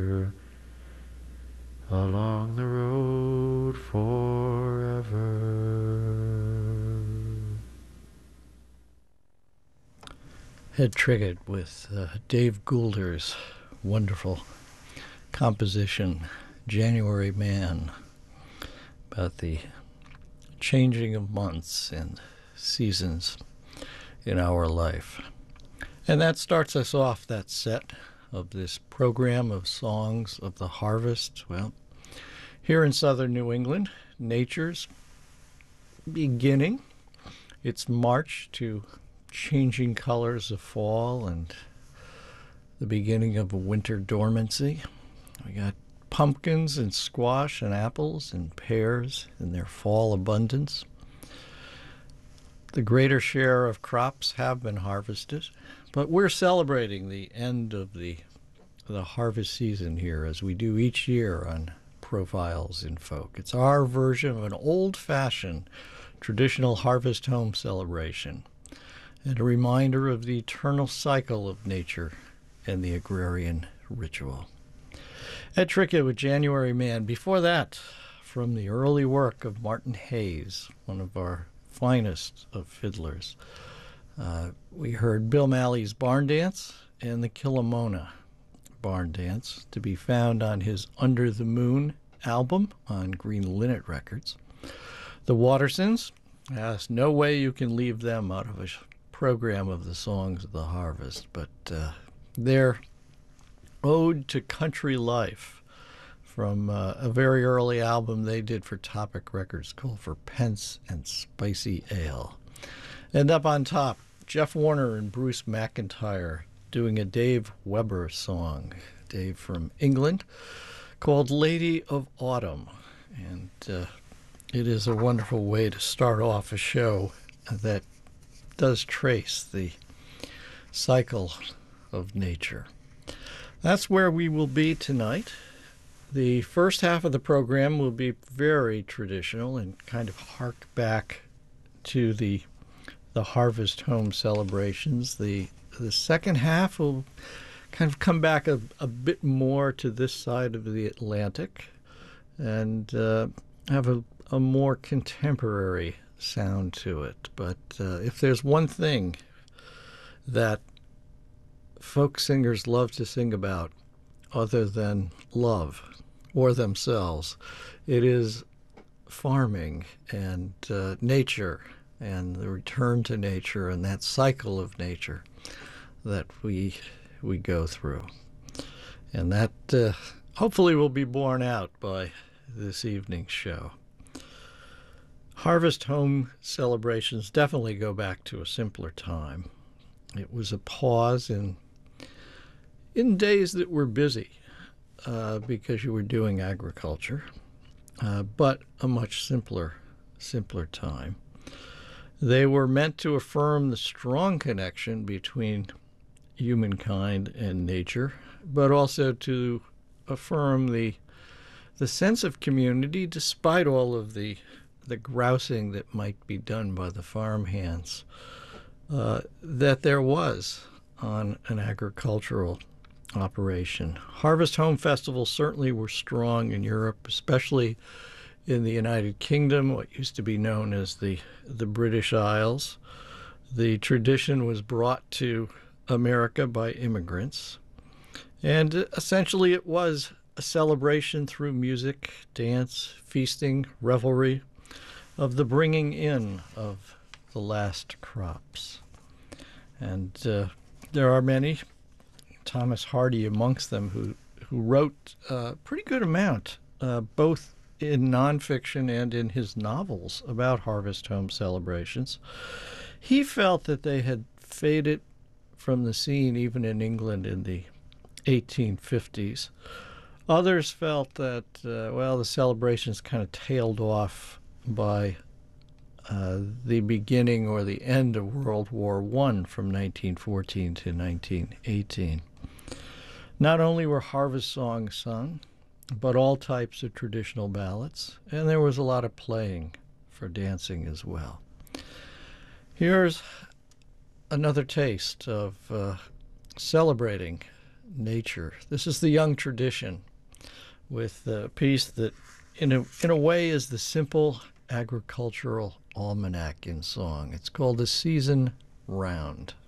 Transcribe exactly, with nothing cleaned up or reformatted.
along the road forever. Head Triggered with uh, Dave Goulder's wonderful composition, January Man, about the changing of months and seasons in our life. And that starts us off, that set of this program of songs of the harvest. Well, here in southern New England, nature's beginning its march to changing colors of fall and the beginning of a winter dormancy. We got pumpkins and squash and apples and pears in their fall abundance. The greater share of crops have been harvested, but we're celebrating the end of the the harvest season here, as we do each year on Profiles in Folk. It's our version of an old-fashioned traditional harvest home celebration, and a reminder of the eternal cycle of nature and the agrarian ritual. Ed Trichet with January Man. Before that, from the early work of Martin Hayes, one of our finest of fiddlers, uh, we heard Bill Malley's Barn Dance and the Killamona Barn Dance, to be found on his Under the Moon album on Green Linnet Records. The Watersons, there's no way you can leave them out of a program of the songs of the harvest, but uh, their ode to country life from uh, a very early album they did for Topic Records called For Pence and Spicy Ale. And up on top, Jeff Warner and Bruce McIntyre doing a Dave Weber song, Dave from England, called Lady of Autumn. And uh, it is a wonderful way to start off a show that does trace the cycle of nature. That's where we will be tonight. The first half of the program will be very traditional and kind of hark back to the the harvest home celebrations. The the second half will kind of come back a, a bit more to this side of the Atlantic and uh, have a, a more contemporary sound to it. But uh, if there's one thing that folk singers love to sing about other than love or themselves, it is farming and uh, nature and the return to nature and that cycle of nature that we we go through. And that uh, hopefully will be borne out by this evening's show. Harvest home celebrations definitely go back to a simpler time. It was a pause in in days that were busy uh, because you were doing agriculture, uh, but a much simpler, simpler time. They were meant to affirm the strong connection between humankind and nature, but also to affirm the the sense of community despite all of the the grousing that might be done by the farmhands uh, that there was on an agricultural operation. Harvest home festivals certainly were strong in Europe, especially in the United Kingdom, what used to be known as the the British Isles. The tradition was brought to America by immigrants, and essentially it was a celebration through music, dance, feasting, revelry of the bringing in of the last crops. And uh, there are many, Thomas Hardy amongst them, who, who wrote a pretty good amount, uh, both in nonfiction and in his novels about harvest home celebrations. He felt that they had faded from the scene even in England in the eighteen fifties. Others felt that, uh, well, the celebrations kind of tailed off by uh, the beginning or the end of World War One from nineteen fourteen to nineteen eighteen. Not only were harvest songs sung, but all types of traditional ballads, and there was a lot of playing for dancing as well. Here's another taste of uh, celebrating nature. This is the Young Tradition with a piece that, in a, in a way, is the simple agricultural almanac in song. It's called The Season Round.